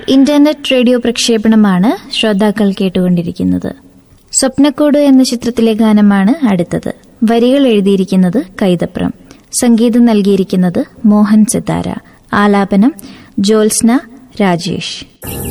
Internet radio പ്രക്ഷേപണമാണ് ശ്രോതാക്കൾ കേട്ടുകൊണ്ടിരിക്കുന്നത്. സ്വപ്നക്കൂട് എന്ന ചിത്രത്തിലെ ഗാനമാണ് അടുത്തത്. വരികൾ എഴുതിയിരിക്കുന്നത് കൈതപ്രം, സംഗീതം നൽകിയിരിക്കുന്നത് മോഹൻ സിതാര, ആലാപനം ജ്യോത്സ്ന രാജേഷ്.